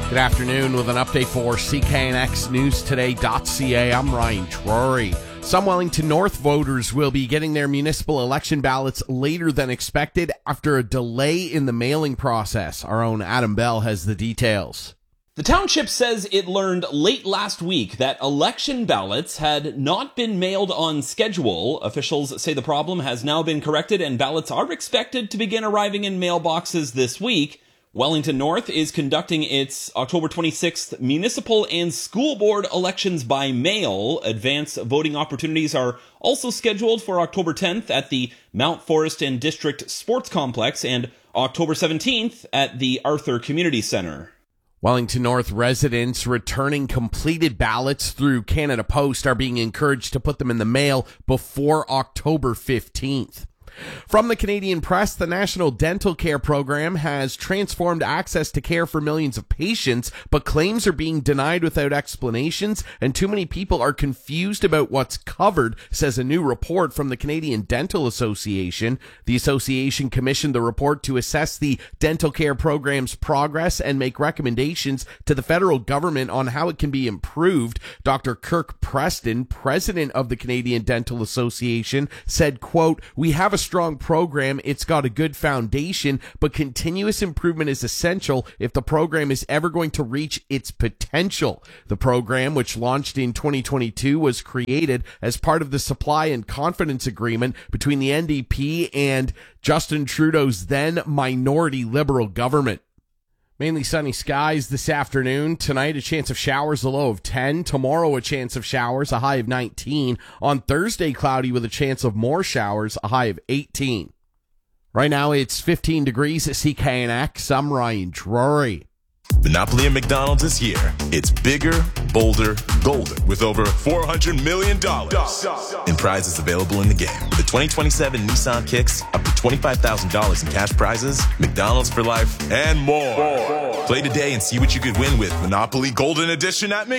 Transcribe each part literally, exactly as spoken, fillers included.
Good afternoon with an update for C K N X News Today dot C A. I'm Ryan Drury. Some Wellington North voters will be getting their municipal election ballots later than expected after a delay in the mailing process. Our own Adam Bell has the details. The township says it learned late last week that election ballots had not been mailed on schedule. Officials say the problem has now been corrected and ballots are expected to begin arriving in mailboxes this week. Wellington North is conducting its October twenty-sixth municipal and school board elections by mail. Advance voting opportunities are also scheduled for October tenth at the Mount Forest and District Sports Complex and October seventeenth at the Arthur Community Centre. Wellington North residents returning completed ballots through Canada Post are being encouraged to put them in the mail before October fifteenth. From the Canadian Press, the National Dental Care Program has transformed access to care for millions of patients, but claims are being denied without explanations, and too many people are confused about what's covered, says a new report from the Canadian Dental Association. The association commissioned the report to assess the dental care program's progress and make recommendations to the federal government on how it can be improved. Doctor Kirk Preston, president of the Canadian Dental Association, said, quote, "We have a strong program, it's got a good foundation, but continuous improvement is essential if the program is ever going to reach its potential." The program, which launched in twenty twenty-two, was created as part of the Supply and Confidence Agreement between the N D P and Justin Trudeau's then minority Liberal government. Mainly sunny skies this afternoon. Tonight, a chance of showers, a low of ten. Tomorrow, a chance of showers, a high of nineteen. On Thursday, cloudy with a chance of more showers, a high of eighteen. Right now, it's fifteen degrees at C K N X. I'm Ryan Drury. Monopoly at McDonald's is here. It's bigger, bolder, golder, with over four hundred million dollars in prizes available in the game. With the twenty twenty-seven Nissan Kicks, up to twenty-five thousand dollars in cash prizes, McDonald's for life, and more. more. Play today and see what you could win with Monopoly Golden Edition at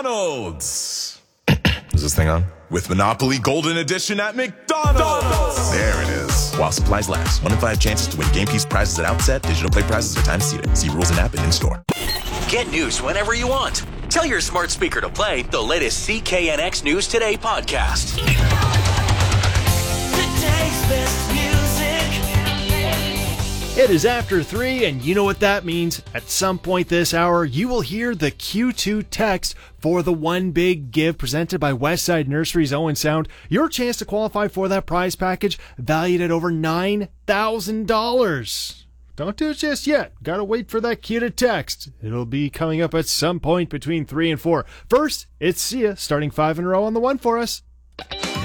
McDonald's. Is this thing on? With Monopoly Golden Edition at McDonald's. McDonald's. There it is. While supplies last. One in five chances to win game piece prizes at outset. Digital play prizes are time seated. See rules and app and in-store. Get news whenever you want. Tell your smart speaker to play the latest C K N X News Today podcast. Today's best music. It is after three, and you know what that means. At some point this hour, you will hear the Q two text for the One Big Give presented by Westside Nursery's Owen Sound. Your chance to qualify for that prize package valued at over nine thousand dollars. Don't do it just yet. Gotta wait for that cue to text. It'll be coming up at some point between three and four. First, it's Sia starting five in a row on the one for us.